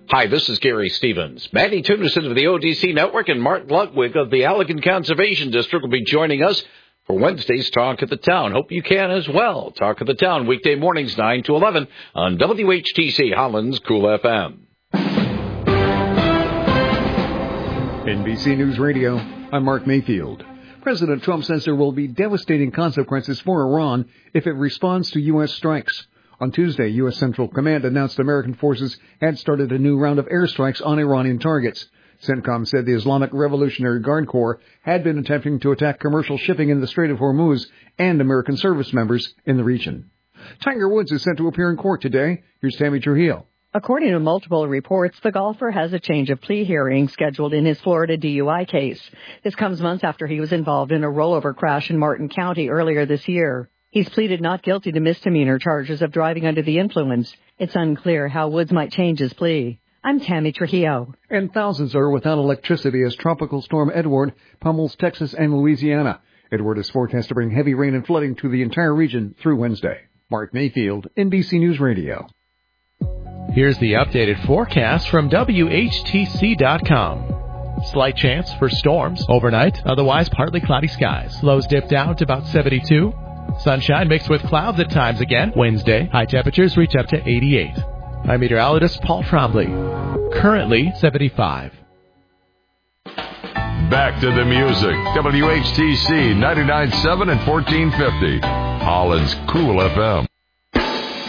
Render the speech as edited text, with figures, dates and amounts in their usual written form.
Hi, this is Gary Stevens. Manny Tunison of the ODC Network and Mark Ludwig of the Allegan Conservation District will be joining us for Wednesday's Talk of the Town. Hope you can as well. Talk of the Town, weekday mornings 9 to 11 on WHTC Holland's Cool FM. NBC News Radio, I'm Mark Mayfield. President Trump says there will be devastating consequences for Iran if it responds to U.S. strikes. On Tuesday, U.S. Central Command announced American forces had started a new round of airstrikes on Iranian targets. CENTCOM said the Islamic Revolutionary Guard Corps had been attempting to attack commercial shipping in the Strait of Hormuz and American service members in the region. Tiger Woods is set to appear in court today. Here's Tammy Trujillo. According to multiple reports, the golfer has a change of plea hearing scheduled in his Florida DUI case. This comes months after he was involved in a rollover crash in Martin County earlier this year. He's pleaded not guilty to misdemeanor charges of driving under the influence. It's unclear how Woods might change his plea. I'm Tammy Trujillo. And thousands are without electricity as Tropical Storm Edward pummels Texas and Louisiana. Edward is forecast to bring heavy rain and flooding to the entire region through Wednesday. Mark Mayfield, NBC News Radio. Here's the updated forecast from WHTC.com. Slight chance for storms overnight, otherwise partly cloudy skies. Lows dip down to about 72. Sunshine mixed with clouds at times again. Wednesday, high temperatures reach up to 88. I'm meteorologist Paul Trombley. Currently 75. Back to the music. WHTC 99.7 and 1450. Holland's Cool FM.